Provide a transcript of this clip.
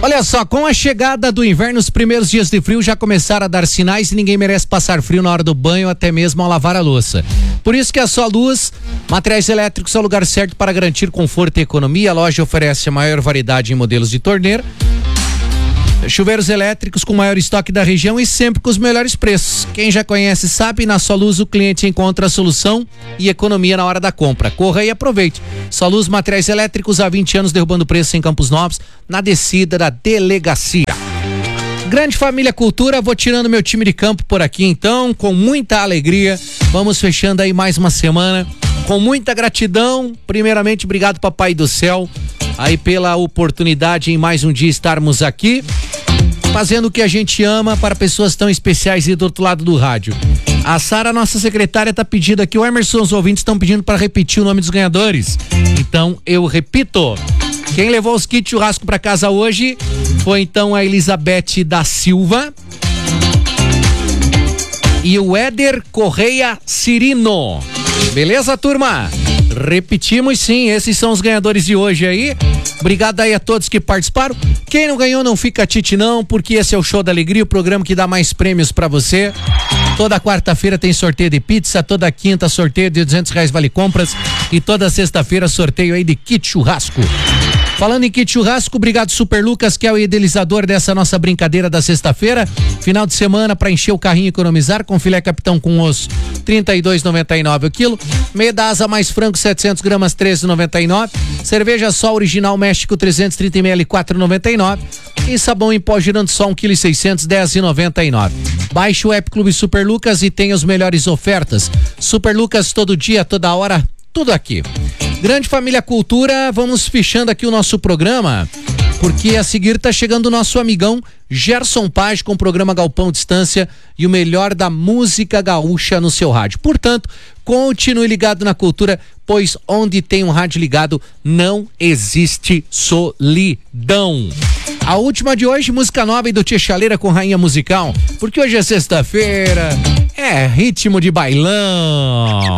Olha só, com a chegada do inverno, os primeiros dias de frio já começaram a dar sinais e ninguém merece passar frio na hora do banho, até mesmo ao lavar a louça. Por isso que a Soluz Materiais Elétricos é o lugar certo para garantir conforto e economia. A loja oferece a maior variedade em modelos de torneira, chuveiros elétricos com maior estoque da região e sempre com os melhores preços. Quem já conhece sabe, na Soluz o cliente encontra a solução e economia na hora da compra. Corra e aproveite. Soluz Materiais Elétricos, há 20 anos derrubando preço em Campos Novos, na descida da delegacia. Grande Família Cultura, vou tirando meu time de campo por aqui então, com muita alegria. Vamos fechando aí mais uma semana, com muita gratidão. Primeiramente, obrigado Papai do Céu, aí pela oportunidade em mais um dia estarmos aqui, fazendo o que a gente ama para pessoas tão especiais e do outro lado do rádio. A Sara, nossa secretária, tá pedindo aqui, o Emerson, os ouvintes estão pedindo para repetir o nome dos ganhadores. Então, eu repito. Quem levou os kits churrasco para casa hoje foi então a Elizabeth da Silva e o Éder Correia Cirino. Beleza, turma? Repetimos sim, esses são os ganhadores de hoje aí. Obrigado aí a todos que participaram. Quem não ganhou não fica tite não, porque esse é o Show da Alegria, o programa que dá mais prêmios pra você. Toda quarta-feira tem sorteio de pizza, toda quinta sorteio de R$200 vale compras e toda sexta-feira sorteio aí de kit churrasco. Falando em kit churrasco, obrigado Super Lucas, que é o idealizador dessa nossa brincadeira da sexta-feira. Final de semana para encher o carrinho e economizar, com filé capitão com osso, R$32,99 o quilo. Meia da asa mais frango, 700 gramas, R$13,99. Cerveja Sol Original México, 330 ml, R$4,99. E sabão em pó girando só 1,6 kg, R$10,99. Baixe o app Clube Super Lucas e tenha as melhores ofertas. Super Lucas, todo dia, toda hora, tudo aqui. Grande Família Cultura, vamos fechando aqui o nosso programa, porque a seguir tá chegando o nosso amigão Gerson Paz com o programa Galpão Distância e o melhor da música gaúcha no seu rádio. Portanto, continue ligado na cultura, pois onde tem um rádio ligado não existe solidão. A última de hoje, música nova do Tia Chaleira com Rainha Musical, porque hoje é sexta-feira, é ritmo de bailão.